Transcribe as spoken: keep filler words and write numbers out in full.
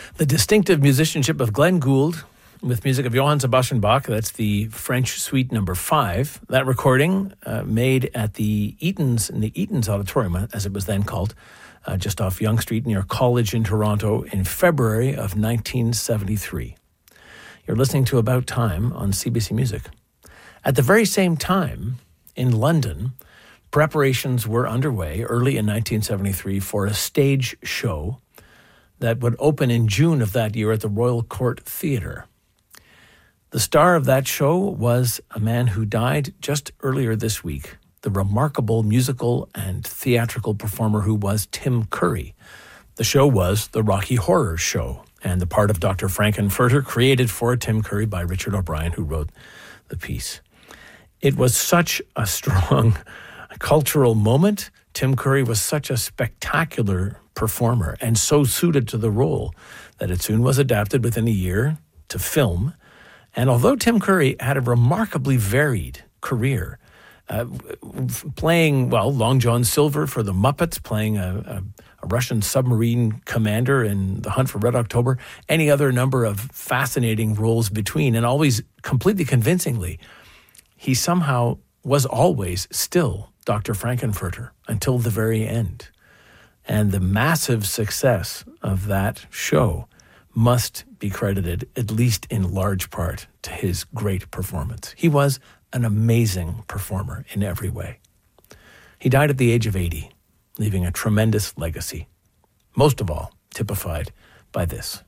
The distinctive musicianship of Glenn Gould with music of Johann Sebastian Bach. That's the French Suite number five. That recording uh, made at the Eaton's, in the Eaton's Auditorium, as it was then called, uh, just off Yonge Street near College in Toronto in February of nineteen seventy-three. You're listening to About Time on C B C Music. At the very same time, in London, preparations were underway early in nineteen seventy-three for a stage show that would open in June of that year at the Royal Court Theatre. The star of that show was a man who died just earlier this week, the remarkable musical and theatrical performer who was Tim Curry. The show was the Rocky Horror Show, and the part of Doctor Frank-N-Furter created for Tim Curry by Richard O'Brien, who wrote the piece. It was such a strong cultural moment. Tim Curry was such a spectacular performer and so suited to the role that it soon was adapted within a year to film. And although Tim Curry had a remarkably varied career, uh, playing, well, Long John Silver for the Muppets, playing a, a, a Russian submarine commander in The Hunt for Red October, any other number of fascinating roles between, and always completely convincingly, he somehow was always still Doctor Frank-N-Furter until the very end. And the massive success of that show must be credited, at least in large part, to his great performance. He was an amazing performer in every way. He died at the age of eighty, leaving a tremendous legacy, most of all typified by this.